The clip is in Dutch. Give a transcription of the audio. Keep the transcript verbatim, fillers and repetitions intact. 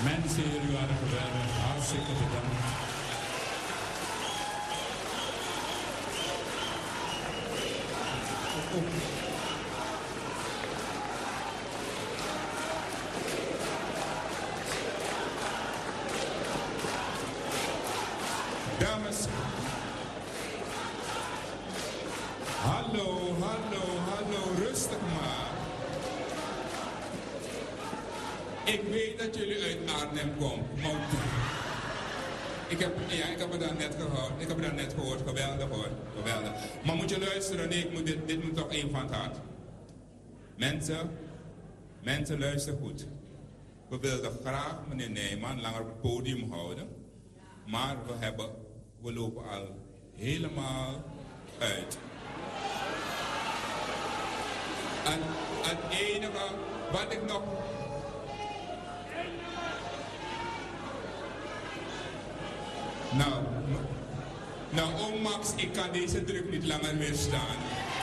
Mensen, jullie waren geweldig. Hartstikke bedankt. Dames. Hallo, hallo, hallo. Rustig maar. Ik weet dat jullie uit Arnhem komen. Ik heb, ja, ik heb het daar net gehoord. Ik heb het daar net gehoord. Geweldig hoor. Geweldig. Maar moet je luisteren? Nee, ik moet dit, dit moet toch één van het hart. Mensen, mensen luister goed. We wilden graag meneer Nijman langer op het podium houden. Maar we hebben, we lopen al helemaal uit. En het enige wat ik nog... Nou, nou, oom Max, ik kan deze druk niet langer meer staan.